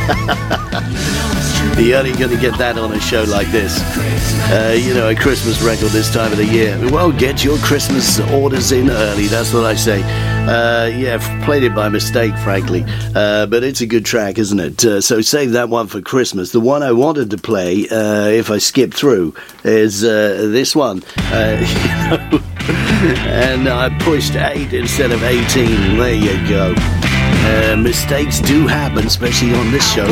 You're only going to get that on a show like this. A Christmas record this time of the year. Well, get your Christmas orders in early, that's what I say. Played it by mistake, frankly. But it's a good track, isn't it? So save that one for Christmas. The one I wanted to play, if I skip through, is this one. And I pushed 8 instead of 18. There you go. Mistakes do happen, especially on this show.